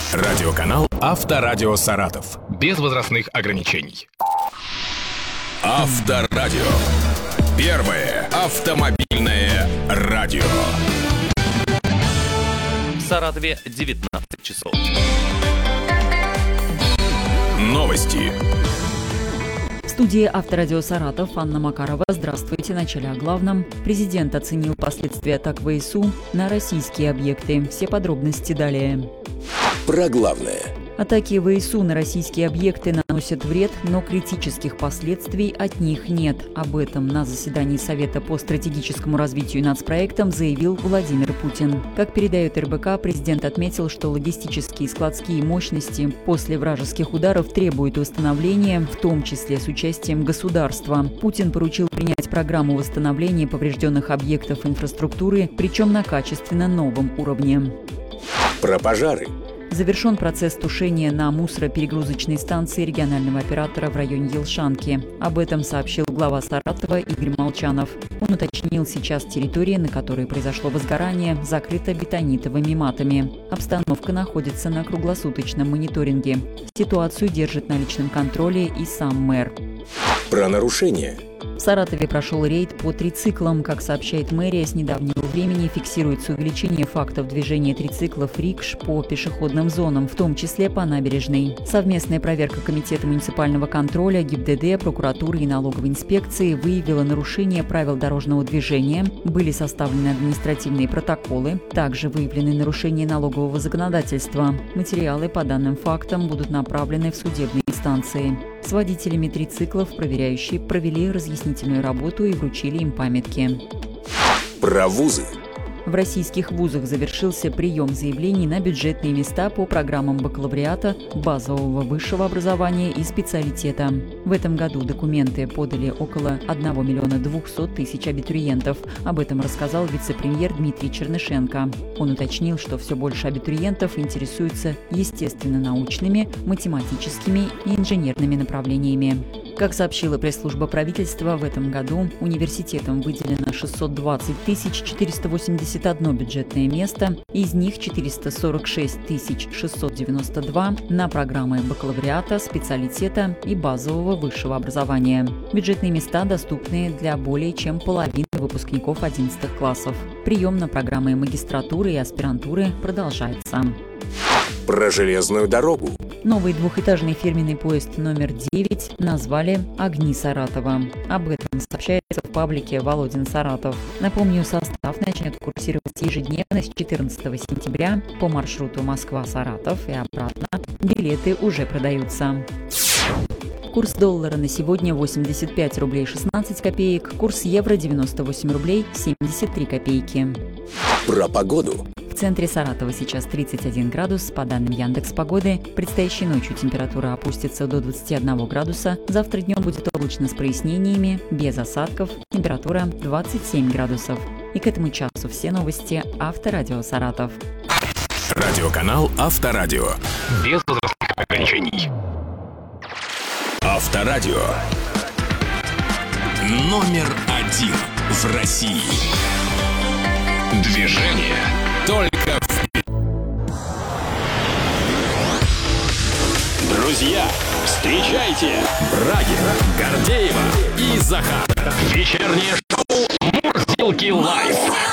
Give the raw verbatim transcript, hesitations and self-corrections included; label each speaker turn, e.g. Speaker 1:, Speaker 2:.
Speaker 1: Радиоканал «Авторадио Саратов». Без возрастных ограничений. Авторадио. Первое автомобильное радио.
Speaker 2: В Саратове девятнадцать часов.
Speaker 1: Новости.
Speaker 3: В студии «Авторадио Саратов» Анна Макарова. Здравствуйте. Начали о главном. Президент оценил последствия атак ВСУ на российские объекты. Все подробности далее.
Speaker 1: Про главное.
Speaker 3: Атаки ВСУ на российские объекты наносят вред, но критических последствий от них нет. Об этом на заседании Совета по стратегическому развитию и нацпроектам заявил Владимир Путин. Как передает эр бэ ка, президент отметил, что логистические и складские мощности после вражеских ударов требуют восстановления, в том числе с участием государства. Путин поручил принять программу восстановления поврежденных объектов инфраструктуры, причем на качественно новом уровне.
Speaker 1: Про пожары.
Speaker 3: Завершен процесс тушения на мусороперегрузочной станции регионального оператора в районе Елшанки. Об этом сообщил глава Саратова Игорь Молчанов. Он уточнил, сейчас территория, на которой произошло возгорание, закрыта бетонитовыми матами. Обстановка находится на круглосуточном мониторинге. Ситуацию держит на личном контроле и сам мэр.
Speaker 1: Про нарушения.
Speaker 3: В Саратове прошел рейд по трициклам. Как сообщает мэрия, с недавнего времени фиксируется увеличение фактов движения трициклов рикш по пешеходным зонам, в том числе по набережной. Совместная проверка Комитета муниципального контроля, ГИБДД, прокуратуры и налоговой инспекции выявила нарушение правил дорожного движения, были составлены административные протоколы, также выявлены нарушения налогового законодательства. Материалы по данным фактам будут направлены в судебные инстанции. С водителями трициклов проверяющие провели разъяснительную работу и вручили им памятки.
Speaker 1: Про вузы.
Speaker 3: В российских вузах завершился прием заявлений на бюджетные места по программам бакалавриата, базового высшего образования и специалитета. В этом году документы подали около одного миллиона двухсот тысяч абитуриентов. Об этом рассказал вице-премьер Дмитрий Чернышенко. Он уточнил, что все больше абитуриентов интересуются естественно-научными, математическими и инженерными направлениями. Как сообщила пресс-служба правительства, в этом году университетам выделено шестьсот двадцать тысяч четыреста восемьдесят одно бюджетное место, из них четыреста сорок шесть тысяч шестьсот девяносто два на программы бакалавриата, специалитета и базового высшего образования. Бюджетные места доступны для более чем половины выпускников одиннадцатых классов. Прием на программы магистратуры и аспирантуры продолжается.
Speaker 1: Про железную дорогу.
Speaker 3: Новый двухэтажный фирменный поезд номер девять назвали «Огни Саратова». Об этом сообщается в паблике «Володин Саратов». Напомню, состав начнет курсировать ежедневно с четырнадцатого сентября по маршруту Москва-Саратов и обратно. Билеты уже продаются. Курс доллара на сегодня восемьдесят пять рублей шестнадцать копеек, курс евро девяносто восемь рублей семьдесят три копейки.
Speaker 1: Про погоду.
Speaker 3: В центре Саратова сейчас тридцать один градус. По данным Яндекс.Погоды, предстоящей ночью температура опустится до двадцати одного градуса. Завтра днем будет облачно с прояснениями, без осадков. Температура двадцать семь градусов. И к этому часу все новости Авторадио Саратов.
Speaker 1: Радиоканал «Авторадио». Без возрастных ограничений. Авторадио. Номер один в России. Движение только вперед. Друзья, встречайте Брагина, Гордеева и Захар. Вечернее шоу «Мурзилки лайф».